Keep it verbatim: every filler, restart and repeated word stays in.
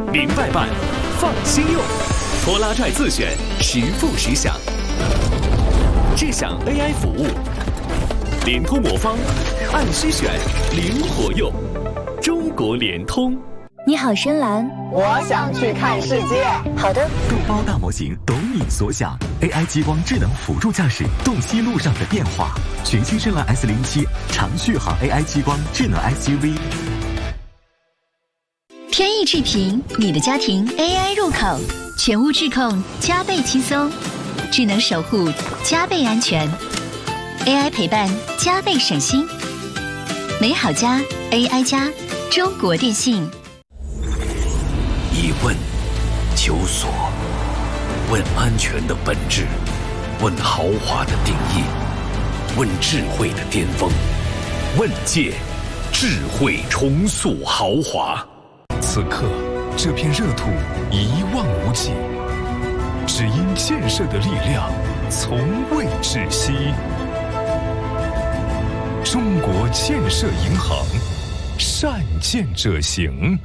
明白办，放心用。拖拉拽自选，实付实享。智享 A I 服务，联通魔方，按需选，灵活用。中国联通。 你好，深蓝。 我想去看世界。 好的。 豆包大模型懂你所想 ，A I 激光智能辅助驾驶，洞悉路上的变化。全新深蓝 S 零七长续航 A I 激光智能 S U V。 天翼智屏，你的家庭 A I 入口，全屋智控加倍轻松，智能守护加倍安全 ，A I 陪伴加倍省心。美好家 A I 加，中国电信。 以问求索，问安全的本质，问豪华的定义，问智慧的巅峰，问界，智慧重塑豪华。 此刻，这片热土一望无际，只因建设的力量从未止息。中国建设银行，善建者行。